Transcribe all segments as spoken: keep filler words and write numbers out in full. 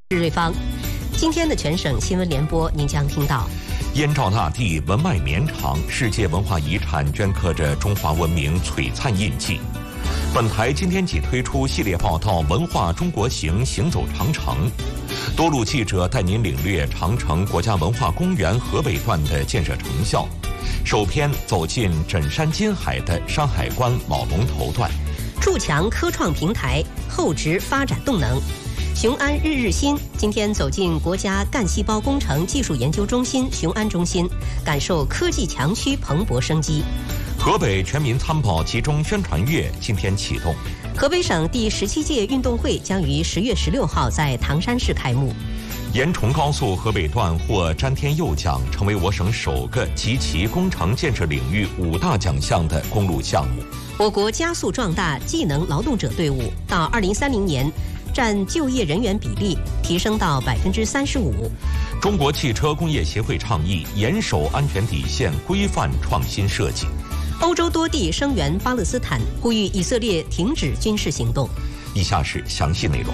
日瑞芳。今天的全省新闻联播，您将听到： 燕赵大地文脉绵长，世界文化遗产镌刻着中华文明璀璨印记。本台今天起推出系列报道《文化中国行》，行走长城。多路记者带您领略长城国家文化公园河北段的建设成效。首篇走进枕山金海的山海关老龙头段， 筑墙科创平台，厚植发展动能。雄安日日新今天走进国家干细胞工程技术研究中心雄安中心，感受科技强区蓬勃生机。 河北全民参保集中宣传月今天启动。 河北省第十七届运动会将于十月十六号在唐山市开幕。 延崇高速河北段获詹天佑奖，成为我省首个集齐工程建设领域五大奖项的公路项目。 我国加速壮大技能劳动者队伍，到二零三零年占就业人员比例提升到百分之三十五。 中国汽车工业协会倡议严守安全底线，规范创新设计。 欧洲多地声援巴勒斯坦，呼吁以色列停止军事行动。 以下是详细内容。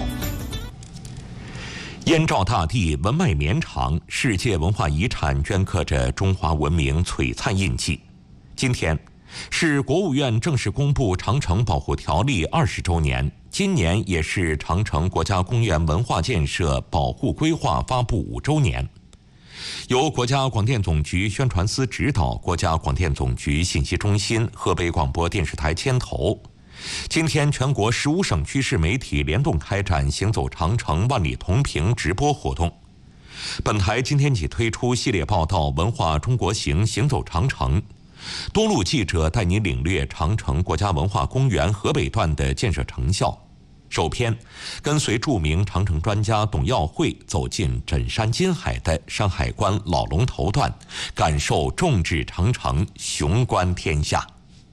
燕赵大地文脉绵长，世界文化遗产镌刻着中华文明璀璨印记。今天是国务院正式公布《长城保护条例》二十周年，今年也是长城国家公园文化建设保护规划发布五周年。由国家广电总局宣传司指导，国家广电总局信息中心、河北广播电视台牵头。今天，全国十五省区市媒体联动开展“行走长城，万里同屏”直播活动。本台今天起推出系列报道《文化中国行》，行走长城。多路记者带您领略长城国家文化公园河北段的建设成效。首篇，跟随著名长城专家董耀慧走进枕山金海的山海关老龙头段，感受众志长城，雄观天下。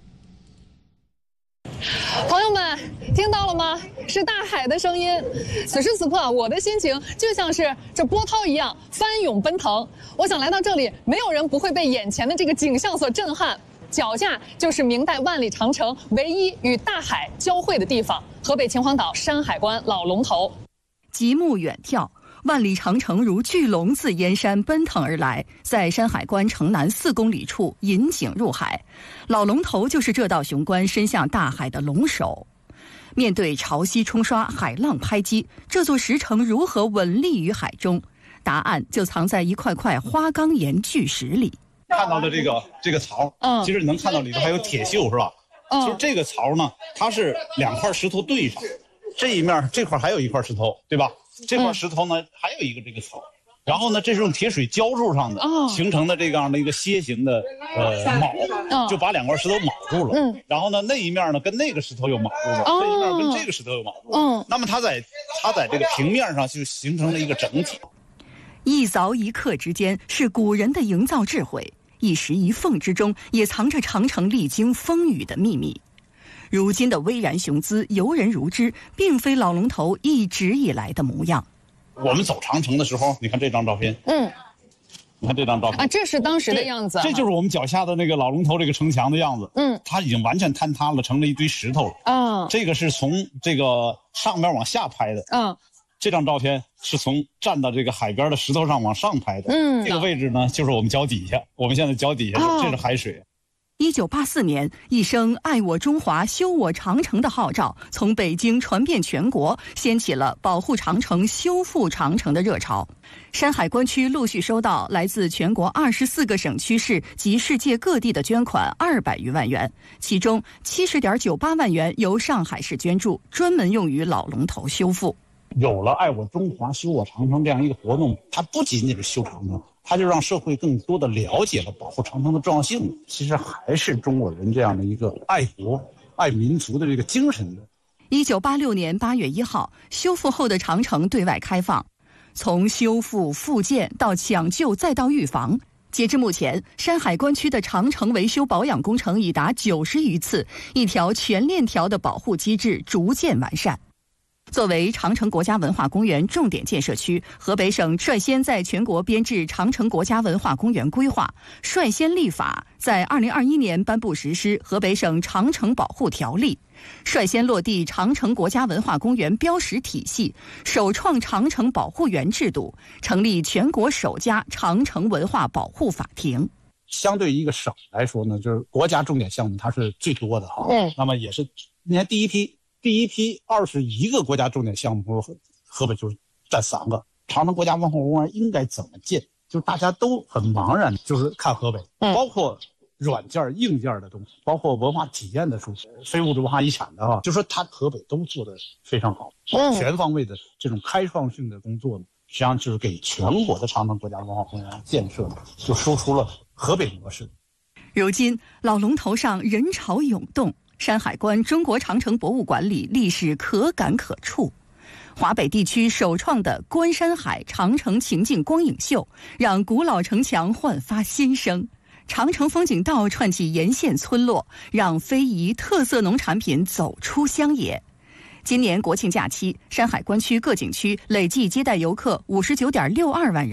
朋友们，听到了吗？是大海的声音。此时此刻，我的心情就像是这波涛一样翻涌奔腾。我想来到这里，没有人不会被眼前的这个景象所震撼。脚下就是明代万里长城唯一与大海交汇的地方——河北秦皇岛山海关老龙头。 极目远眺，万里长城如巨龙自燕山奔腾而来，在山海关城南四公里处引颈入海。老龙头就是这道雄关伸向大海的龙首。面对潮汐冲刷、海浪拍击，这座石城如何稳立于海中？答案就藏在一块块花岗岩巨石里。 看到的这个这个槽，嗯，其实你能看到里头还有铁锈，是吧？嗯，就是这个槽呢，它是两块石头对上，这一面这块还有一块石头，对吧？这块石头呢，嗯、还有一个这个槽，然后呢，这是用铁水浇筑上的，哦、形成的这样的一个楔形的呃铆，就把两块石头铆住了。嗯，然后呢，那一面呢跟那个石头又铆住了，哦、这一面跟这个石头又铆住了。嗯，那么它在它在这个平面上就形成了一个整体。 一凿一刻之间，是古人的营造智慧。一石一缝之中，也藏着长城历经风雨的秘密。如今的巍然雄姿，游人如织，并非老龙头一直以来的模样。 我们走长城的时候，你看这张照片，嗯，你看这张照片啊，这是当时的样子， 这就是我们脚下的那个老龙头这个城墙的样子。嗯，它已经完全坍塌了，成了一堆石头了。嗯，这个是从这个上面往下拍的。嗯。这张照片是从站到这个海边的石头上往上拍的，嗯，这个位置呢就是我们脚底下，我们现在脚底下、哦、这是海水。 一九八四年，一声爱我中华修我长城的号召从北京传遍全国，掀起了保护长城修复长城的热潮。山海关区陆续收到来自全国二十四个省区市及世界各地的捐款二百余万元，其中七十点九八万元由上海市捐助，专门用于老龙头修复。 有了爱我中华修我长城这样一个活动，它不仅仅是修长城，它就让社会更多的了解了保护长城的重要性。其实还是中国人这样的一个爱国爱民族的这个精神的。 一九八六年八月一号，修复后的长城对外开放，从修复复建到抢救再到预防，截至目前，山海关区的长城维修保养工程已达九十余次，一条全链条的保护机制逐渐完善。 作为长城国家文化公园重点建设区，河北省率先在全国编制长城国家文化公园规划，率先立法，在二零二一年颁布实施《河北省长城保护条例》，率先落地长城国家文化公园标识体系，首创长城保护员制度，成立全国首家长城文化保护法庭。 相对一个省来说呢，就是国家重点项目它是最多的哈。嗯。那么也是，你看第一批。第一批二十一个国家重点项目，河北就是占三个。长城国家文化公园应该怎么建？就是大家都很茫然，就是看河北，包括软件、硬件的东西，包括文化体验的书写、非物质文化遗产的哈，就说它河北都做得非常好，全方位的这种开创性的工作呢，实际上就是给全国的长城国家文化公园建设就输出了河北模式。 如今老龙头上人潮涌动。山海关中国长城博物馆里历史可感可触，华北地区首创的观山海长城情境光影秀，让古老城墙焕发新生。长城风景道串起沿线村落，让非遗特色农产品走出乡野。今年国庆假期，山海关区各景区累计接待游客五十九点六二万人。